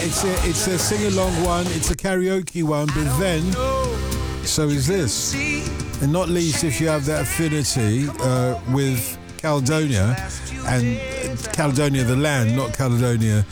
it's a sing-along one, it's a karaoke one, but then, so is this. And not least if you have that affinity with Caledonia, and Caledonia the land, not Caledonia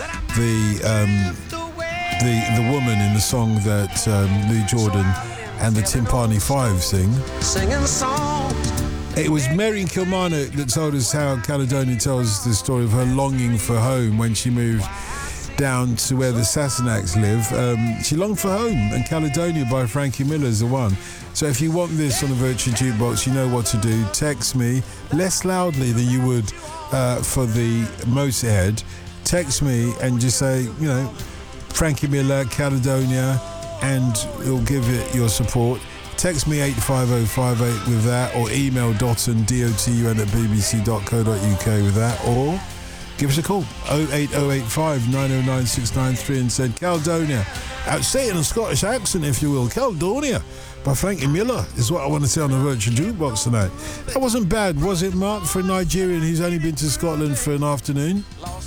the woman in the song that Louis Jordan and the Timpani Five sing. Singing songs. It was Mary Kilmarnock that told us how Caledonia tells the story of her longing for home when she moved down to where the Sassenachs live. She longed for home, and Caledonia by Frankie Miller is the one. So if you want this on the Virtual Jukebox, you know what to do. Text me less loudly than you would for the Motorhead. Text me and just say, you know, Frankie Miller, Caledonia, and it'll give it your support. Text me 85058 with that, or email Dotun, DOTUN at bbc.co.uk with that, or give us a call 08085 909 693 and said Caledonia. Say it in a Scottish accent if you will. Caledonia by Frankie Miller is what I want to say on the Virtual Jukebox tonight. That wasn't bad, was it, Mark, for a Nigerian who's only been to Scotland for an afternoon?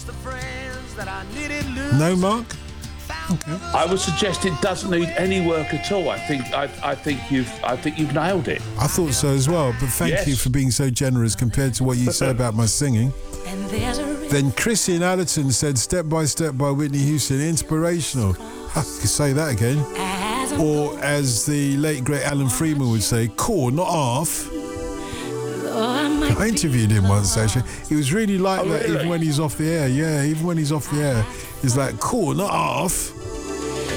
No, Mark? Okay. I would suggest it doesn't need any work at all. I think you've nailed it. I thought so as well, but thank you for being so generous compared to what you say about my singing. Then Chrissy in Allerton said Step by Step by Whitney Houston, inspirational. I could say that again. Or as the late great Alan Freeman would say, core, not half. I interviewed him once actually. He was really like that. Really? Even when he's off the air. Yeah, even when he's off the air, he's like, core, not half.